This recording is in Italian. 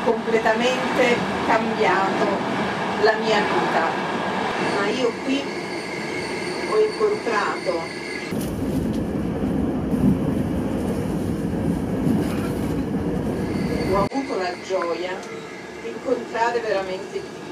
completamente cambiato la mia vita. Ma io qui ho incontrato ho avuto la gioia di incontrare veramente Dio.